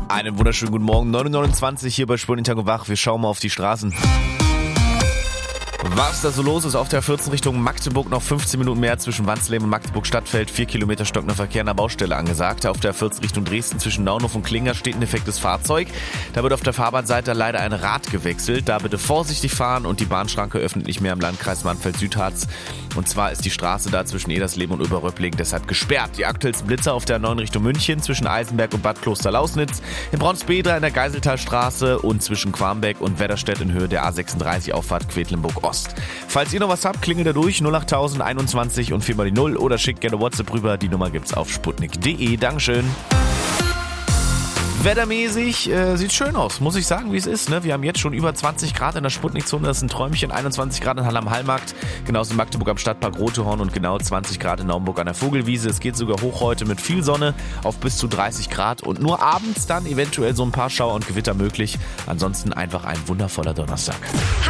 Einen wunderschönen guten Morgen, 9.29 Uhr hier bei Spurning Tag und Wach. Wir schauen mal auf die Straßen. Was da so los ist auf der 14 Richtung Magdeburg, noch 15 Minuten mehr zwischen Wansleben und Magdeburg-Stadtfeld, 4 Kilometer stockender Verkehr an der Baustelle angesagt. Auf der 14 Richtung Dresden zwischen Naunhof und Klinger steht ein defektes Fahrzeug. Da wird auf der Fahrbahnseite leider ein Rad gewechselt. Da bitte vorsichtig fahren und die Bahnschranke öffnet nicht mehr im Landkreis Mannfeld-Südharz. Und zwar ist die Straße da zwischen Edersleben und Oberröpling deshalb gesperrt. Die aktuellsten Blitzer auf der 9 Richtung München zwischen Eisenberg und Bad Kloster-Lausnitz, in Braunsbedra in der Geiseltalstraße und zwischen Quambeck und Wedderstedt in Höhe der A36 Auffahrt Quedlinburg-Ost. Falls ihr noch was habt, klingelt da durch 08000 21 und 4 mal die 0 oder schickt gerne WhatsApp rüber. Die Nummer gibt's auf sputnik.de. Dankeschön. Wettermäßig sieht schön aus, muss ich sagen, wie es ist. Ne? Wir haben jetzt schon über 20 Grad in der Sputnik-Zone, das ist ein Träumchen, 21 Grad in Halle am Hallmarkt, genauso in Magdeburg am Stadtpark Rotehorn und genau 20 Grad in Naumburg an der Vogelwiese. Es geht sogar hoch heute mit viel Sonne auf bis zu 30 Grad und nur abends dann eventuell so ein paar Schauer und Gewitter möglich. Ansonsten einfach ein wundervoller Donnerstag.